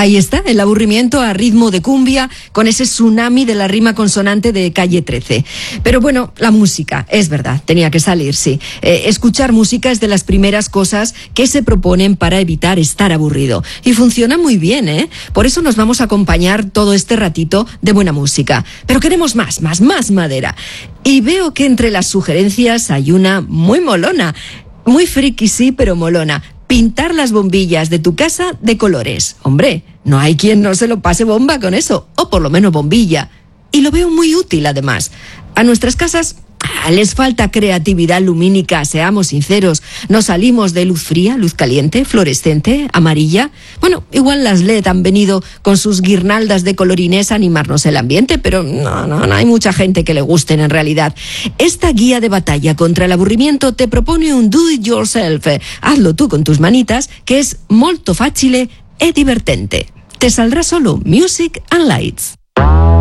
Ahí está, el aburrimiento a ritmo de cumbia con ese tsunami de la rima consonante de Calle 13. Pero bueno, la música, es verdad, tenía que salir, sí. Escuchar música es de las primeras cosas que se proponen para evitar estar aburrido. Y funciona muy bien, ¿eh? Por eso nos vamos a acompañar todo este ratito de buena música. Pero queremos más madera. Y veo que entre las sugerencias hay una muy molona. Muy friki, sí, pero molona. Pintar las bombillas de tu casa de colores. Hombre, no hay quien no se lo pase bomba con eso, o por lo menos bombilla. Y lo veo muy útil, además. A nuestras casas les falta creatividad lumínica, seamos sinceros. No salimos de luz fría, luz caliente, fluorescente, amarilla. Bueno, igual las LED han venido con sus guirnaldas de colorines a animarnos el ambiente, pero no hay mucha gente que le gusten en realidad. Esta guía de batalla contra el aburrimiento te propone un do it yourself. Hazlo tú con tus manitas, que es molto facile e divertente. Te saldrá solo Music and Lights.